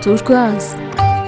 Turkuaz.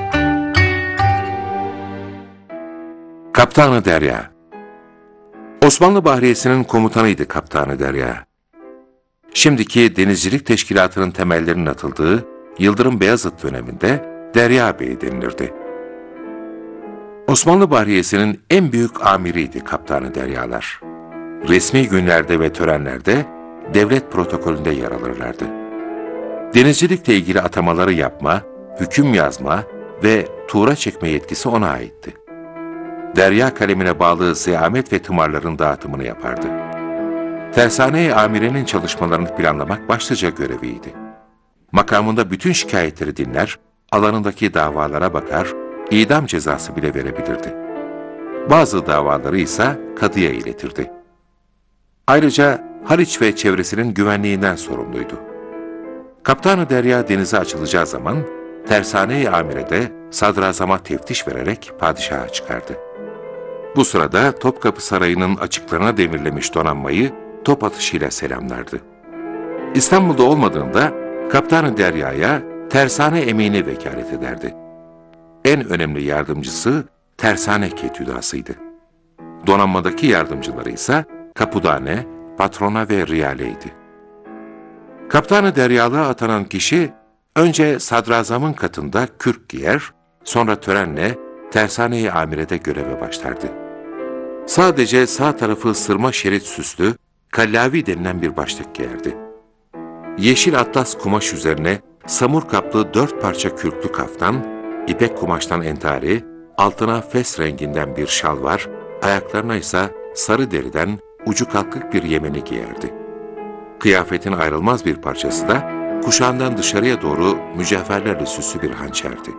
Kaptanı Derya. Osmanlı Bahriyesi'nin komutanıydı Kaptanı Derya. Şimdiki Denizcilik Teşkilatı'nın temellerinin atıldığı Yıldırım Beyazıt döneminde Derya Bey denilirdi. Osmanlı Bahriyesi'nin en büyük amiriydi Kaptanı Deryalar. Resmi günlerde ve törenlerde devlet protokolünde yer alırlardı. Denizcilikle ilgili atamaları yapma, hüküm yazma ve tuğra çekme yetkisi ona aitti. Derya kalemine bağlı ziyafet ve tımarların dağıtımını yapardı. Tersane-i amirenin çalışmalarını planlamak başlıca göreviydi. Makamında bütün şikayetleri dinler, alanındaki davalara bakar, idam cezası bile verebilirdi. Bazı davaları ise kadıya iletirdi. Ayrıca Haliç ve çevresinin güvenliğinden sorumluydu. Kaptanı Derya denize açılacağı zaman Tersane-i amirede sadrazama teftiş vererek padişaha çıkardı. Bu sırada Topkapı Sarayı'nın açıklarına demirlemiş donanmayı top atışıyla selamlardı. İstanbul'da olmadığında Kaptanı Derya'ya Tersane Emini vekalet ederdi. En önemli yardımcısı Tersane Ketüdası'ydı. Donanmadaki yardımcıları ise Kapudane, Patrona ve Riyale'ydi. Kaptanı Deryalığa atanan kişi önce sadrazamın katında kürk giyer, sonra törenle Tersane-i amirede göreve başlardı. Sadece sağ tarafı sırma şerit süslü, kallavi denilen bir başlık giyerdi. Yeşil atlas kumaş üzerine samur kaplı 4 parça kürklü kaftan, ipek kumaştan entari, altına fes renginden bir şalvar, ayaklarına ise sarı deriden ucu kalkık bir yemeni giyerdi. Kıyafetin ayrılmaz bir parçası da kuşağından dışarıya doğru mücevherlerle süslü bir hançerdi.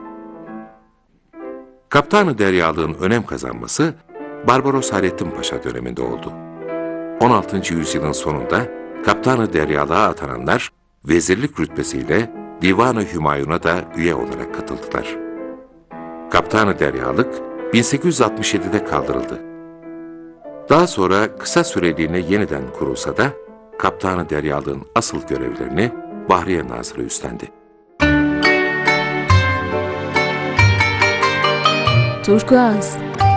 Kaptanı Deryalığın önem kazanması Barbaros Hayrettin Paşa döneminde oldu. 16. yüzyılın sonunda Kaptanı Deryalığa atananlar vezirlik rütbesiyle Divan-ı Hümayun'a da üye olarak katıldılar. Kaptanı Deryalık 1867'de kaldırıldı. Daha sonra kısa süreliğine yeniden kurulsa da Kaptanı Deryalığın asıl görevlerini Bahriye Nazırı üstlendi. Turkuaz.